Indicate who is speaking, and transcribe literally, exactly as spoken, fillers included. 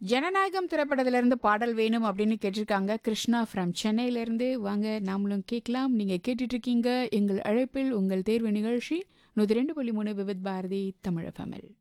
Speaker 1: ஜனநாயகம் திரைப்படத்திலிருந்து பாடல் வேணும் அப்படின்னு கேட்டிருக்காங்க கிருஷ்ணா ஃப்ரம் சென்னையிலேருந்து. வாங்க நாமளும் கேட்கலாம். நீங்கள் கேட்டுட்ருக்கீங்க எங்கள் அழைப்பில் உங்கள் தேர்வு நிகழ்ச்சி நூற்றி ரெண்டு புள்ளி மூணு விவித் பாரதி தமிழ் எஃப்எம்எல்.